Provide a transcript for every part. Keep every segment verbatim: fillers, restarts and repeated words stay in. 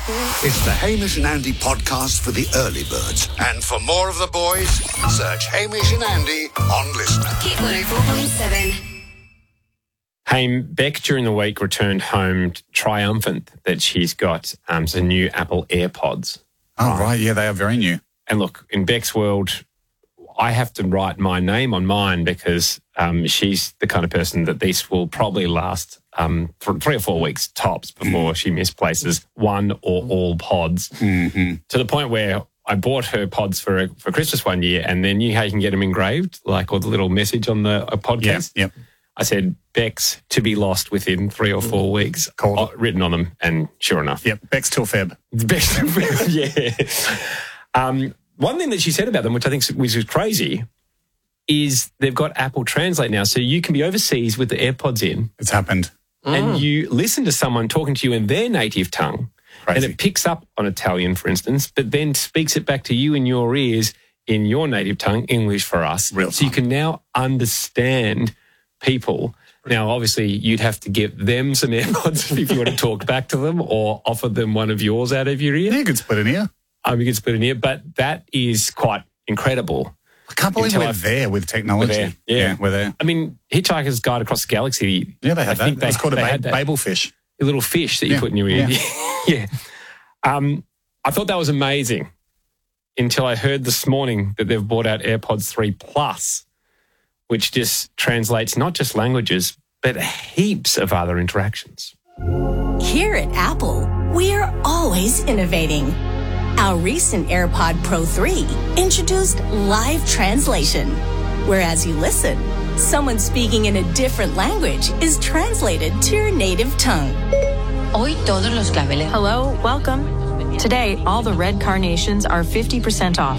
It's the Hamish and Andy podcast for the early birds. And for more of the boys, search Hamish and Andy on Listener. Hit one oh four point seven. Hey, Beck during the week returned home triumphant that she's got um, some new Apple AirPods. Oh, right. right. Yeah, they are very new. And look, in Beck's world, I have to write my name on mine because um, she's the kind of person that these will probably last um, th- three or four weeks tops before mm. she misplaces one or all pods. Mm-hmm. To the point where I bought her pods for for Christmas one year, and then you know how you can get them engraved, like or the little message on the a pod case. Yep. yep. I said, Beck's to be lost within three or four weeks, Called uh, written on them, and sure enough. Yep, Beck's till Feb. Beck's till Feb, yeah. Um, one thing that she said about them, which I think which is crazy, is they've got Apple Translate now, so you can be overseas with the AirPods in. It's happened. And mm. you listen to someone talking to you in their native tongue, crazy. And it picks up on Italian, for instance, but then speaks it back to you in your ears in your native tongue, English for us. Real so you time. can now understand people. Now, obviously, you'd have to give them some AirPods if you want to talk back to them or offer them one of yours out of your ear. Yeah, you could split an ear. Um, you could split an ear, but that is quite incredible. I can't believe Until we're I've- there with technology. We're there, yeah. yeah, we're there. I mean, Hitchhiker's Guide Across the Galaxy. Yeah, they had I that. think It's called a they ba- had that. Babel fish. A little fish that you Yeah, put in your ear. yeah. yeah. Um, I thought that was amazing until I heard this morning that they've brought out AirPods three Plus, which just translates not just languages, but heaps of other interactions. Here at Apple, we're always innovating. Our recent AirPod Pro three introduced live translation, where as you listen, someone speaking in a different language is translated to your native tongue. Hoy todos los claveles. Hello, welcome. Today, all the red carnations are fifty percent off.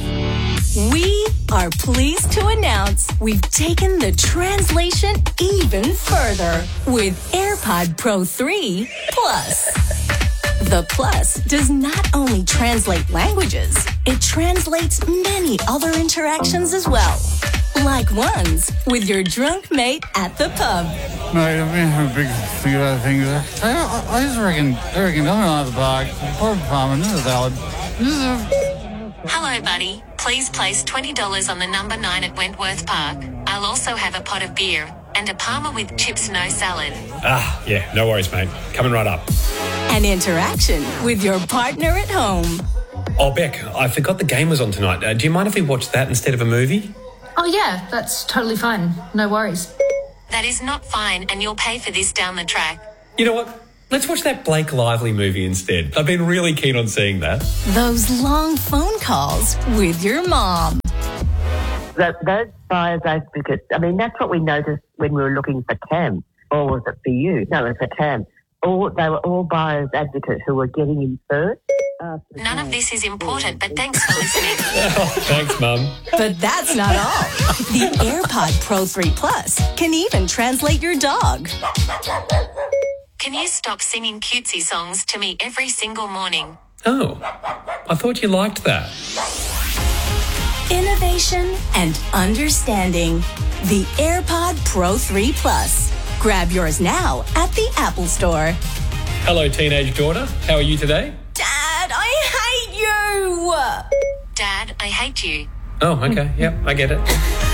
We are pleased to announce we've taken the translation even further with AirPod Pro three Plus. The Plus does not only translate languages, it translates many other interactions as well. Like ones with your drunk mate at the pub. Mate, I've been having a big think about things. I, I, I just reckon, I reckon I'm going to the park. Pork farming, this is a salad. This is a... Hello, buddy. Please place twenty dollars on the number nine at Wentworth Park. I'll also have a pot of beer and a Parma with chips, no salad. Ah, yeah, no worries, mate. Coming right up. An interaction with your partner at home. Oh, Beck, I forgot the game was on tonight. Uh, do you mind if we watch that instead of a movie? Oh, yeah, that's totally fine. No worries. That is not fine, and you'll pay for this down the track. You know what? Let's watch that Blake Lively movie instead. I've been really keen on seeing that. Those long phone calls with your mom. That, those buyer's advocates, I mean, that's what we noticed when we were looking for Cam. Or was it for you? No, it was for Cam. All, they were all buyer's advocates who were getting in first. None of this is important, but thanks for listening. Oh, thanks, Mum. But that's not all. The AirPod Pro three Plus can even translate your dog. Can you stop singing cutesy songs to me every single morning? Oh, I thought you liked that. Innovation and understanding. The AirPod Pro three Plus. Grab yours now at the Apple Store. Hello, teenage daughter. How are you today? Dad, I hate you! Dad, I hate you. Oh, okay. Yep, I get it.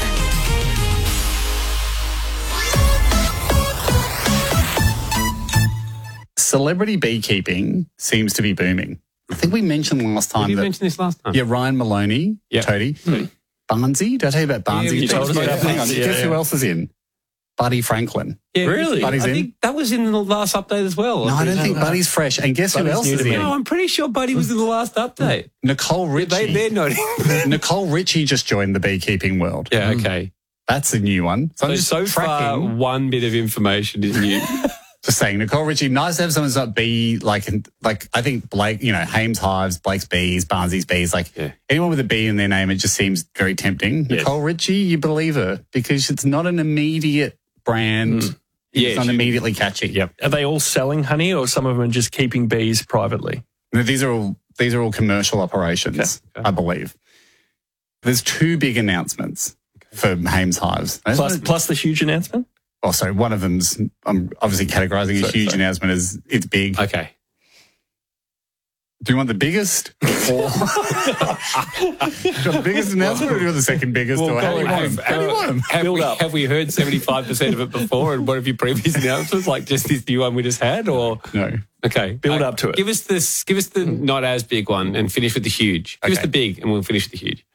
Celebrity beekeeping seems to be booming. I think we mentioned last time Did you that... mention this last time? Yeah, Ryan Maloney, Yep. Toady. Hmm. Barnsey, did I tell you about Barnsey? Yeah, you told us about Hang on, Barnsey, guess yeah, who yeah. else is in? Buddy Franklin. Yeah, Really? Buddy's I in. think that was in the last update as well. No, I don't think Buddy's fresh. And guess who Buddy's else new is to me. in? No, I'm pretty sure Buddy was in the last update. Nicole Richie. They, they're not. Nicole Richie just joined the beekeeping world. Yeah, okay. That's a new one. So, So, I'm just so far, tracking. one bit of information is new. Just saying, Nicole Richie, nice to have someone who's not bee, like, like I think Blake, you know, Hames Hives, Blake's Bees, Barnsley's Bees, like Yeah. anyone with a bee in their name, it just seems very tempting. Yes. Nicole Richie, you believe her because it's not an immediate brand. Mm. Yeah, It's not she- immediately catchy. Yep. Are they all selling honey, or some of them are just keeping bees privately? No, these are all these are all commercial operations, Okay, okay. I believe. There's two big announcements for Hames Hives. Plus, plus the huge announcement? Oh, sorry, one of them's I'm obviously categorising a Sorry, huge sorry. announcement as it's big. Okay. Do you want the biggest? Or do you want the biggest announcement or do you want the second biggest? Well, or how do you want them? How do you want them? Have we, have we heard seventy-five percent of it before and what have your previous announcements, like just this new one we just had? Or No. Okay. Build up to it. Give us this. Give us the not as big one and finish with the huge. Give us Okay. the big and we'll finish with the huge.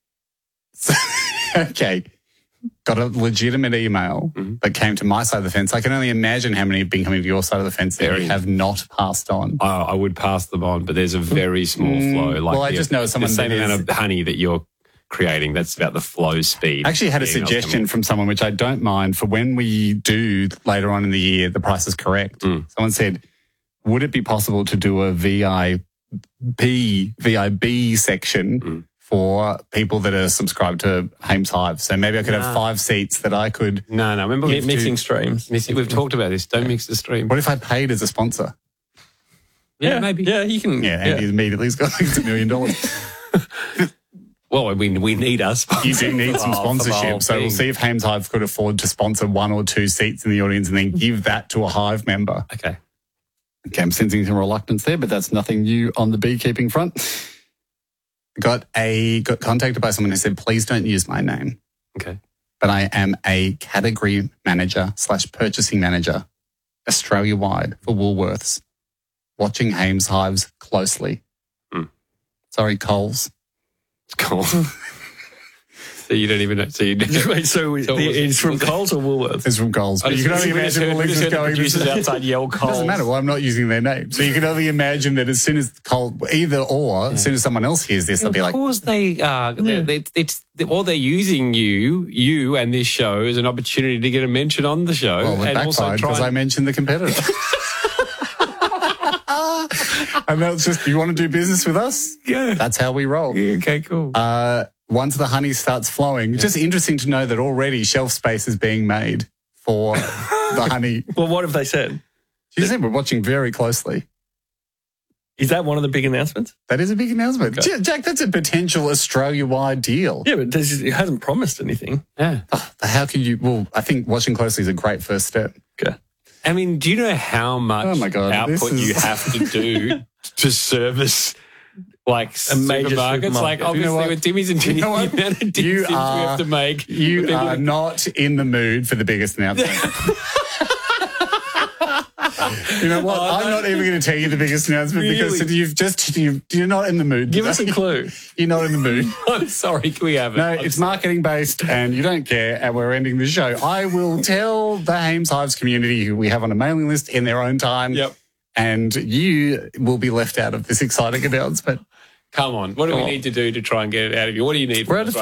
Okay. Got a legitimate email Mm-hmm. that came to my side of the fence. I can only imagine how many have been coming to your side of the fence that Very. you have not passed on. Oh, I would pass them on, but there's a very small flow. Like well, I the- just know someone the same that amount is- of honey that you're creating. That's about the flow speed. I actually had a The emails suggestion coming. from someone, which I don't mind, for when we do later on in the year, the price is correct. Mm. Someone said, would it be possible to do a V I P, V I B section Mm. for people that are subscribed to Hames Hive? So maybe I could have Nah. five seats that I could. No, no. Remember, Mi- we've mixing streams. Mixing, we've talked about this. Don't mix the stream. What if I paid as a sponsor? Yeah, maybe. Yeah, you can. Yeah, Andy immediately has got like a million dollars. Well, we we need us. You do need some For the whole sponsorship. So we'll thing. see if Hames Hive could afford to sponsor one or two seats in the audience and then give that to a Hive member. Okay. Okay, I'm sensing some reluctance there, but that's nothing new on the beekeeping front. Got a got contacted by someone who said, please don't use my name, Okay. but I am a category manager slash purchasing manager Australia-wide for Woolworths, watching Hames Hives closely. Hmm. Sorry, Coles. Cool. So you don't even know. So you Wait, so, So the, was- it's from was it- Coles or Woolworths? It's from Coles. But you can only we just imagine heard, the we links just is heard the going. producers It outside yell Coles. doesn't matter. Well, I'm not using their name. So you can only imagine that as soon as Cole, either or, as soon as someone else hears this, they'll be Of like, course they are. They, they, it's or they're using you, you and this show as an opportunity to get a mention on the show, well, it and also backfired try. because I And, mentioned the competitor. And that's just, you want to do business with us? yeah. That's how we roll. Yeah, okay, cool. Uh, once the honey starts flowing, just interesting to know that already shelf space is being made for the honey. Well, what have they said? She said we're watching very closely. Is that one of the big announcements? That is a big announcement. Okay. Ja- Jack, that's a potential Australia-wide deal. Yeah, but this is- it hasn't promised anything. yeah. How can you, well, I think watching closely is a great first step. Okay. I mean, do you know how much Oh my God, this output is- you have to do to service like A major supermarkets? Like supermarket. obviously You know what? with Timmy's and You Timmy's, know what? the amount of You decisions we are- have to make. You People- are not in the mood for the biggest announcement. You know what? Oh, I'm no. not even going to tell you the biggest announcement because Really? you've just, you, you're not in the mood. Give us today. a clue. You're not in the mood. I'm sorry, can we have it? No, I'm it's marketing based and you don't care, and we're ending the show. I will tell the Hames Hives community who we have on a mailing list in their own time. Yep. And you will be left out of this exciting announcement. Come on. What do Come we on. need to do to try and get it out of you? What do you need? We're from at us?